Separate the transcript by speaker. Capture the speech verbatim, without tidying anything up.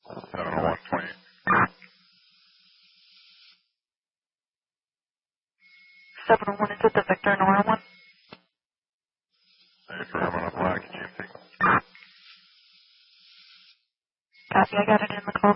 Speaker 1: seven oh one twenty.
Speaker 2: seven oh one, is it the Victor Nora one?
Speaker 1: Affirm on a black G M T.
Speaker 2: Copy, I got it in the call